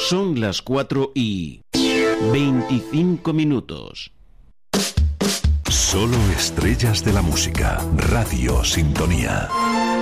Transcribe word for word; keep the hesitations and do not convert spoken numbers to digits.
Son las cuatro y veinticinco minutos. Solo estrellas de la música. Radio Sintonía.